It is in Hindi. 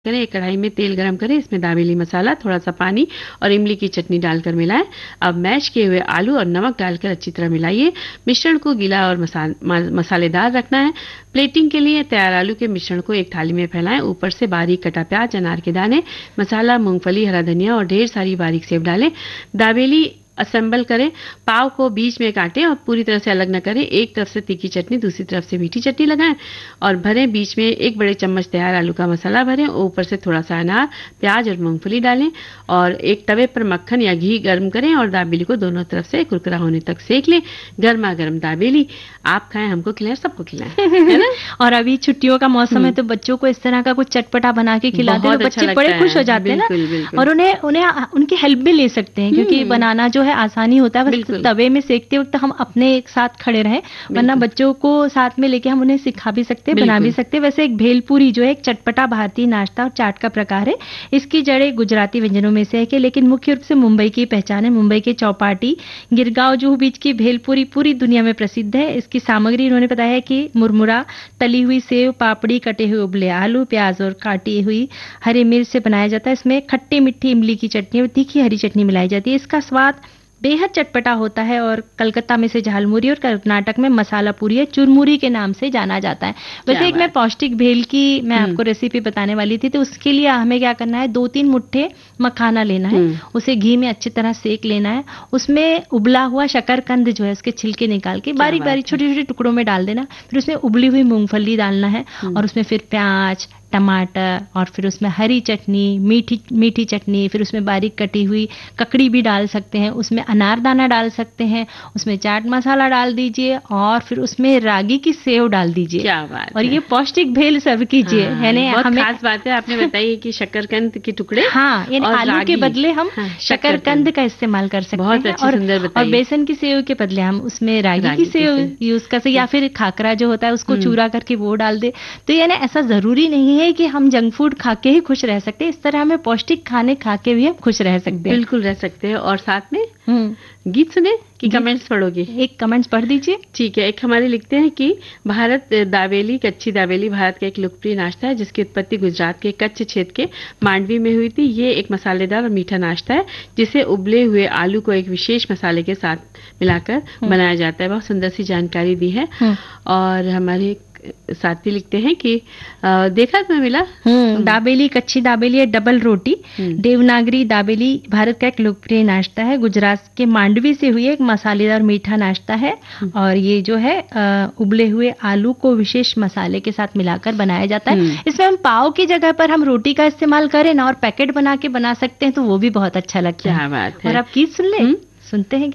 करें, एक कढ़ाई में तेल गरम करें, इसमें दाबेली मसाला, थोड़ा सा पानी और इमली की चटनी डालकर मिलाएं। अब मैश किए हुए आलू और नमक डालकर अच्छी तरह मिलाइए। मिश्रण को गीला और मसालेदार रखना है। प्लेटिंग के लिए तैयार आलू के मिश्रण को एक थाली में फैलाएं। ऊपर से बारीक कटा प्याज, अनार के दाने, मसाला, मूंगफली, हरा धनिया और ढेर सारी बारीक सेव डालें। दाबेली असेंबल करें। पाव को बीच में काटें और पूरी तरह से अलग न करें। एक तरफ से तीखी चटनी, दूसरी तरफ से मीठी चटनी लगाएं और भरें। बीच में एक बड़े चम्मच तैयार आलू का मसाला भरें। ऊपर से थोड़ा सा अनार, प्याज और मूंगफली डालें और एक तवे पर मक्खन या घी गर्म करें और दाबेली को दोनों तरफ से कुरकुरा होने तक सेक लें। गर्मा गर्म दाबेली आप खाएं, हमको खिलाएं, सबको खिलाएं, है ना। और अभी छुट्टियों का मौसम है तो बच्चों को इस तरह का कुछ चटपटा बना के खिला दे तो बच्चे बड़े खुश हो जाते हैं ना। और उन्हें उनकी हेल्प भी ले सकते हैं, क्योंकि बनाना जो है आसानी होता है, बस तवे में सेकते वक्त हम अपने एक साथ खड़े रहें, वरना बच्चों को साथ में लेके हम उन्हें सिखा भी सकते हैं, बना भी सकते हैं। वैसे एक भेलपुरी जो है एक चटपटा भारतीय नाश्ता और चाट का प्रकार है। इसकी जड़ें गुजराती व्यंजनों में से है, लेकिन मुख्य रूप से मुंबई की पहचान है। मुंबई के चौपाटी, गिरगांव जुहू बीच की भेलपुरी पूरी दुनिया में प्रसिद्ध है। इसकी सामग्री उन्होंने बताया है कि मुरमुरा, तली हुई सेव, पापड़ी, कटे हुए उबले आलू, प्याज और काटी हुई हरी मिर्च से बनाया जाता है। इसमें खट्टी मीठी इमली की चटनी और तीखी हरी चटनी मिलाई जाती है। इसका स्वाद बेहद चटपटा होता है और कलकत्ता में से झालमुरी और कर्नाटक में मसाला पूरी या चुरमुरी के नाम से जाना जाता है। वैसे एक मैं पौष्टिक भेल की मैं आपको रेसिपी बताने वाली थी, तो उसके लिए हमें क्या करना है, 2-3 मुट्ठे मखाना लेना है, उसे घी में अच्छी तरह सेक लेना है। उसमें उबला हुआ शकरकंद जो है उसके छिलके निकाल के बारीक बारीक छोटे छोटे टुकड़ों में डाल देना। फिर उसमें उबली हुई मूंगफली डालना है और उसमें फिर प्याज, टमाटर और फिर उसमें हरी चटनी, मीठी चटनी, फिर उसमें बारीक कटी हुई ककड़ी भी डाल सकते हैं, उसमें अनारदाना डाल सकते हैं, उसमें चाट मसाला डाल दीजिए और फिर उसमें रागी की सेव डाल दीजिए। क्या बात और ये पौष्टिक भेल सर्व कीजिए। है ना, बहुत खास बात है आपने बताई कि शकरकंद के टुकड़े, हाँ, यानी आलू के बदले हम शकरकंद का इस्तेमाल कर सकते बहुत हैं। और बेसन की सेव के बदले हम उसमें रागी की सेव यूज कर सकते, या फिर खाकरा जो होता है उसको चूरा करके वो डाल दे। तो यानी ऐसा जरूरी नहीं है कि हम जंक फूड खा के ही खुश रह सकते हैं, इस तरह हमें पौष्टिक खाने खा के भी हम खुश रह सकते हैं। बिल्कुल रह सकते हैं। और साथ में गीत सुने कि कमेंट्स पढ़ोगे? एक कमेंट्स पढ़ दीजिए। ठीक है। एक हमारे लिखते हैं कि कच्ची दाबेली भारत का एक लोकप्रिय नाश्ता है जिसकी उत्पत्ति गुजरात के कच्छ क्षेत्र के मांडवी में हुई थी। ये एक मसालेदार और मीठा नाश्ता है जिसे उबले हुए आलू को एक विशेष मसाले के साथ मिलाकर बनाया जाता है। बहुत सुंदर सी जानकारी दी है। और हमारे साथी लिखते हैं कि देखा तुम्हें मिला दाबेली, कच्ची दाबेली है डबल रोटी। देवनागरी दाबेली भारत का एक लोकप्रिय नाश्ता है, गुजरात के मांडवी से हुई एक मसालेदार मीठा नाश्ता है। और ये जो है उबले हुए आलू को विशेष मसाले के साथ मिलाकर बनाया जाता है। इसमें हम पाव की जगह पर हम रोटी का इस्तेमाल करें ना और पैकेट बना के बना सकते हैं, तो वो भी बहुत अच्छा लगता है। क्या बात है। और आप गीत सुन ले, सुनते हैं।